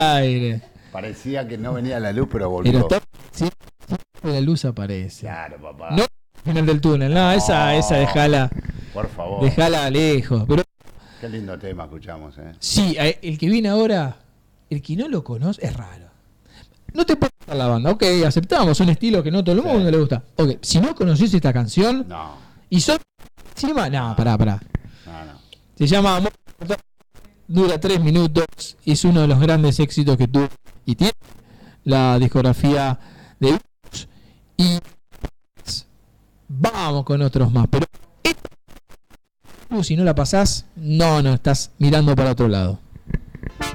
aire. Parecía que no venía la luz, pero volvió. Pero está, siempre la luz aparece. Claro, papá. No al final del túnel, no, esa dejala. Por favor. Dejala lejos. Pero Qué lindo tema escuchamos, sí, el que viene ahora, el que no lo conoce, es raro. No te puede gustar la banda, ok, aceptamos, un estilo que no todo el mundo le gusta. Ok, si no conocés esta canción, no. Y son encima, no, pará. No. Se llama Amor, dura 3 minutos, es uno de los grandes éxitos que tuvo y tiene la discografía de Virus. Y vamos con otros más, pero si no la pasás, no estás mirando para otro lado.